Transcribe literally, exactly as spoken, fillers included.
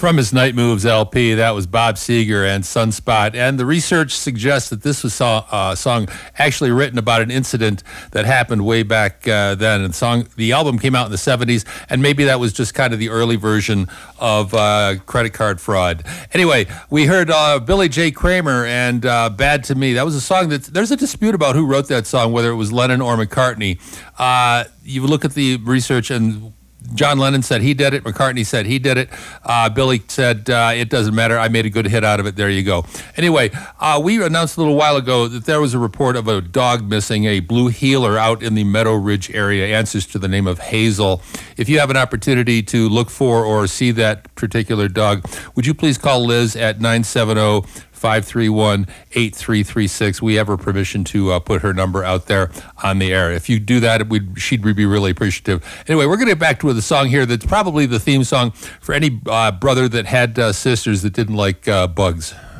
From his Night Moves L P, that was Bob Seger and Sunspot. And the research suggests that this was a uh, song actually written about an incident that happened way back uh, then. And the, song, the album came out in the seventies, and maybe that was just kind of the early version of uh, credit card fraud. Anyway, we heard uh, Billy J. Kramer and uh, Bad to Me. That was a song that, there's a dispute about who wrote that song, whether it was Lennon or McCartney. Uh, you look at the research, and John Lennon said he did it. McCartney said he did it. Uh, Billy said, uh, it doesn't matter. I made a good hit out of it. There you go. Anyway, uh, we announced a little while ago that there was a report of a dog missing, a blue heeler out in the Meadow Ridge area, answers to the name of Hazel. If you have an opportunity to look for or see that particular dog, would you please call Liz at nine seven zero, five three one, eight three three six. We have her permission to uh, put her number out there on the air. If you do that, we'd, she'd be really appreciative. Anyway, we're going to get back to the song here that's probably the theme song for any uh, brother that had uh, sisters that didn't like uh, bugs.